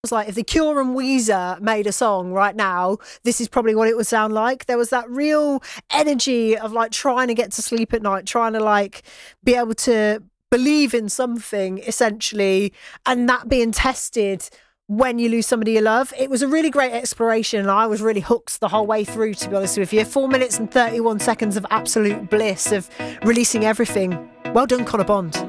was like, if The Cure and Weezer made a song right now, this is probably what it would sound like. There was that real energy of like trying to get to sleep at night, trying to like be able to believe in something essentially, and that being tested when you lose somebody you love. It was a really great exploration, and I was really hooked the whole way through, to be honest with you. 4 minutes and 31 seconds of absolute bliss of releasing everything. Well done, Connor Bond.